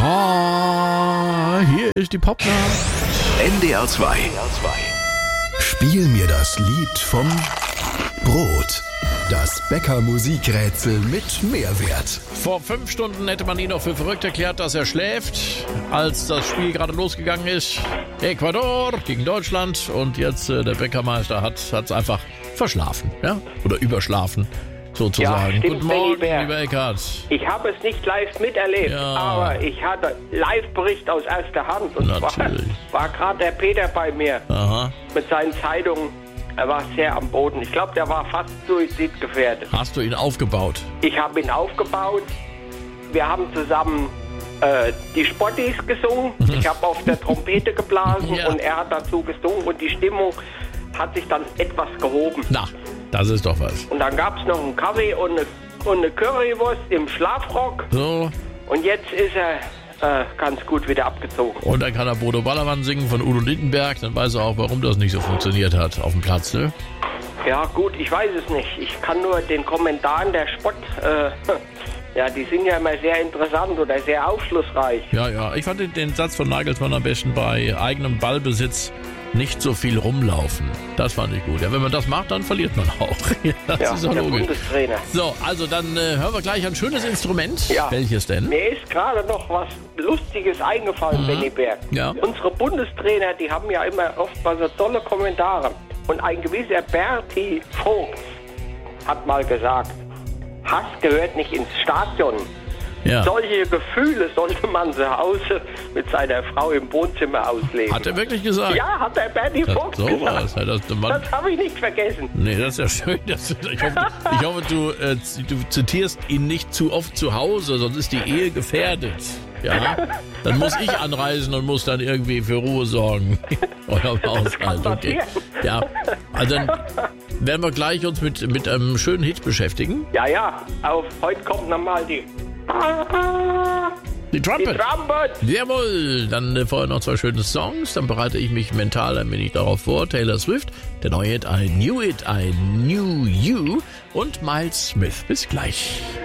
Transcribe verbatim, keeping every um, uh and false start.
Ah, hier ist die Popnacht. N D R zwei. Spiel mir das Lied vom Brot. Das Bäcker-Musikrätsel mit Mehrwert. Vor fünf Stunden hätte man ihn noch für verrückt erklärt, dass er schläft, als das Spiel gerade losgegangen ist. Ecuador gegen Deutschland. Und jetzt äh, der Bäckermeister hat es einfach verschlafen, ja? Oder überschlafen, sozusagen. Ja, stimmt, Guten Morgen, Benny Bär. lieber Eckhardt. Ich habe es nicht live miterlebt, Ja. aber ich hatte Live-Bericht aus erster Hand. Und zwar Natürlich. war gerade der Peter bei mir Aha. mit seinen Zeitungen. Er war sehr am Boden. Ich glaube, der war fast suizidgefährdet. Hast du ihn aufgebaut? Ich habe ihn aufgebaut. Wir haben zusammen äh, die Spottis gesungen. Ich habe auf der Trompete geblasen Ja. und er hat dazu gesungen. Und die Stimmung hat sich dann etwas gehoben. Na, das ist doch was. Und dann gab es noch einen Kaffee und eine, und eine Currywurst im Schlafrock. So, Und jetzt ist er äh, ganz gut wieder abgezogen. und dann kann er Bodo Ballermann singen von Udo Lindenberg. Dann weiß er auch, warum das nicht so funktioniert hat auf dem Platz, ne? Ja gut, ich weiß es nicht. Ich kann nur den Kommentaren der Spott, äh, ja, die sind ja immer sehr interessant oder sehr aufschlussreich. Ja, ja. Ich fand den, den Satz von Nagelsmann am besten: bei eigenem Ballbesitz nicht so viel rumlaufen. Das fand ich gut. Ja, wenn man das macht, dann verliert man auch. Ja, das Ja, ist doch der logisch. Bundestrainer. So, also dann äh, hören wir gleich ein schönes Instrument. Ja. Welches denn? Mir ist gerade noch was Lustiges eingefallen, Benny Bär. Ja. Unsere Bundestrainer, die haben ja immer oft mal so tolle Kommentare. Und ein gewisser Berti Vogt hat mal gesagt, Hass gehört nicht ins Stadion. Ja. Solche Gefühle sollte man zu Hause mit seiner Frau im Wohnzimmer ausleben. Hat er wirklich gesagt? Ja, hat der Berti Das, Vogt so gesagt. was. Ja, das, man, Das habe ich nicht vergessen. nee, das ist ja schön. Das, ich, hoffe, ich hoffe, du, äh, du zitierst ihn nicht zu oft zu Hause, sonst ist die Ehe gefährdet. Ja? Dann muss ich anreisen und muss dann irgendwie für Ruhe sorgen. Eurem Haushalt. Okay. Ja, also dann werden wir gleich uns mit, mit einem schönen Hit beschäftigen. Ja, ja, auf heute kommt nochmal die... Die Die Trumpet. Trumpet. Jawohl, dann äh, vorher noch zwei schöne Songs, dann bereite ich mich mental ein wenig darauf vor. Taylor Swift, der neue Hit I Knew It, I Knew You und Miles Smith. Bis gleich.